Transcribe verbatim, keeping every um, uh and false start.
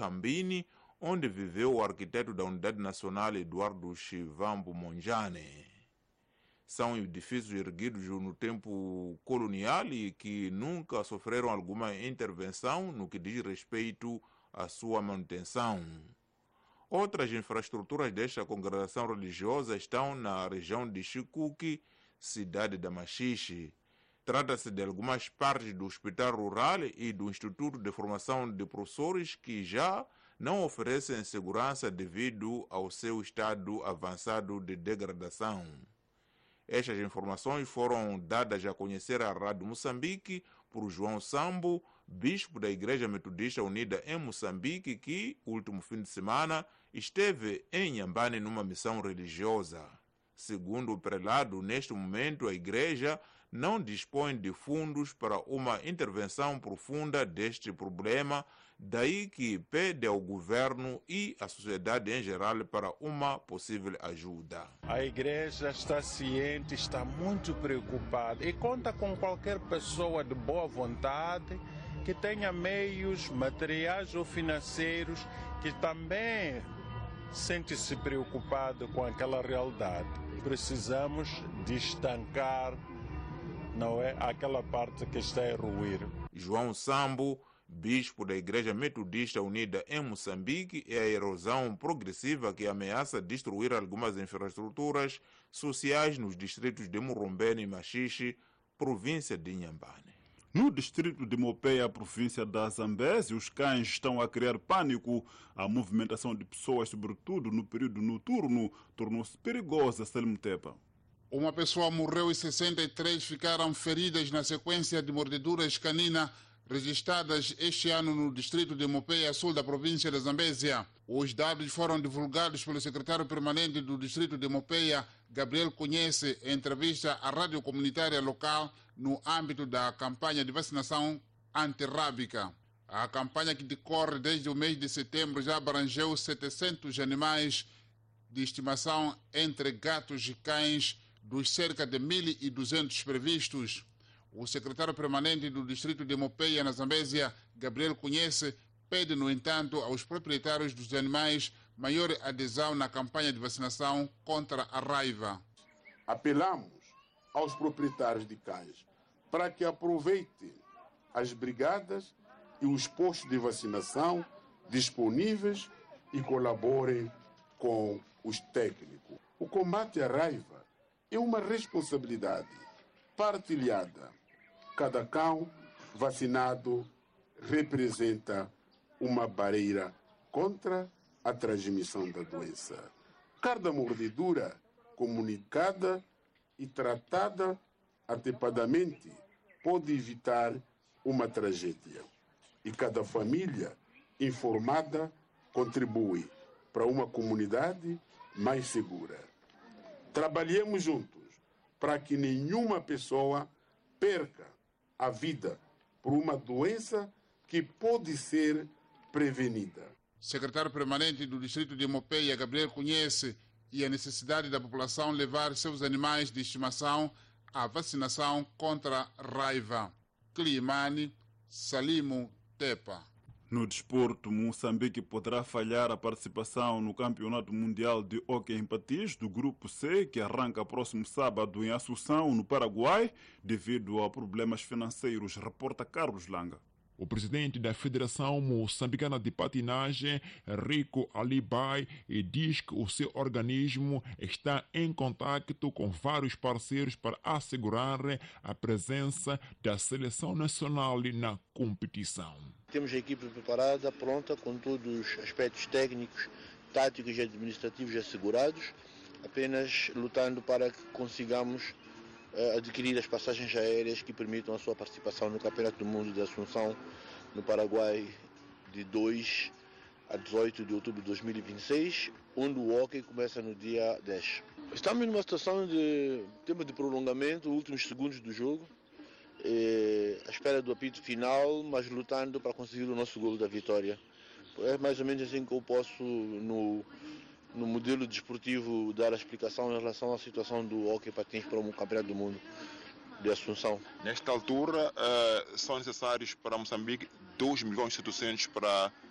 Cambini, onde viveu o arquiteto da Unidade Nacional Eduardo Chivambo Monjane. São edifícios erguidos no tempo colonial e que nunca sofreram alguma intervenção no que diz respeito à sua manutenção. Outras infraestruturas desta congregação religiosa estão na região de Chicuque, cidade da Machixe. Trata-se de algumas partes do Hospital Rural e do Instituto de Formação de Professores que já não oferecem segurança devido ao seu estado avançado de degradação. Estas informações foram dadas a conhecer à Rádio Moçambique por João Sambo, bispo da Igreja Metodista Unida em Moçambique, que, último fim de semana, esteve em Inhambane numa missão religiosa. Segundo o prelado, neste momento a Igreja não dispõe de fundos para uma intervenção profunda deste problema, daí que pede ao governo e à sociedade em geral para uma possível ajuda. A Igreja está ciente, está muito preocupada e conta com qualquer pessoa de boa vontade que tenha meios materiais ou financeiros que também sente-se preocupado com aquela realidade. Precisamos de estancar, não é, aquela parte que está a ruir. João Sambo, bispo da Igreja Metodista Unida em Moçambique, é a erosão progressiva que ameaça destruir algumas infraestruturas sociais nos distritos de Murumbene e Machixe, província de Inhambane. No distrito de Mopeia, província da Zambésia, os cães estão a criar pânico. A movimentação de pessoas, sobretudo no período noturno, tornou-se perigosa, Salim Tepa. Uma pessoa morreu e sessenta e três ficaram feridas na sequência de mordeduras caninas registradas este ano no distrito de Mopeia, sul da província da Zambésia. Os dados foram divulgados pelo secretário permanente do distrito de Mopeia, Gabriel Conhece, em entrevista à rádio comunitária local no âmbito da campanha de vacinação antirrábica. A campanha, que decorre desde o mês de setembro, já abrangeu setecentos animais de estimação entre gatos e cães dos cerca de mil e duzentos previstos. O secretário permanente do distrito de Mopeia, na Zambésia, Gabriel Conhece, pede, no entanto, aos proprietários dos animais maior adesão na campanha de vacinação contra a raiva. Apelamos aos proprietários de cães para que aproveitem as brigadas e os postos de vacinação disponíveis e colaborem com os técnicos. O combate à raiva é uma responsabilidade partilhada. Cada cão vacinado representa uma barreira contra a transmissão da doença. Cada mordedura comunicada e tratada adequadamente pode evitar uma tragédia. E cada família informada contribui para uma comunidade mais segura. Trabalhemos juntos para que nenhuma pessoa perca a vida por uma doença que pode ser prevenida. Secretário permanente do distrito de Mopeia, Gabriel Conhece, e a necessidade da população levar seus animais de estimação à vacinação contra a raiva. Climane, Salimo Tepa. No desporto, Moçambique poderá falhar a participação no Campeonato Mundial de Hóquei em Patins do Grupo C, que arranca próximo sábado em Assunção, no Paraguai, devido a problemas financeiros, reporta Carlos Langa. O presidente da Federação Moçambicana de Patinagem, Rico Alibai, diz que o seu organismo está em contato com vários parceiros para assegurar a presença da seleção nacional na competição. Temos a equipe preparada, pronta, com todos os aspectos técnicos, táticos e administrativos assegurados, apenas lutando para que consigamos adquirir as passagens aéreas que permitam a sua participação no Campeonato do Mundo de Assunção, no Paraguai, de dois a dezoito de outubro de dois mil e vinte e seis, onde o hóquei começa no dia dez. Estamos numa situação de tempo de prolongamento, últimos segundos do jogo, eh, à espera do apito final, mas lutando para conseguir o nosso golo da vitória. É mais ou menos assim que eu posso, no no modelo desportivo, dar a explicação em relação à situação do hóquei patins para o Campeonato do Mundo de Assunção. Nesta altura, uh, são necessários para Moçambique dois milhões e setecentos para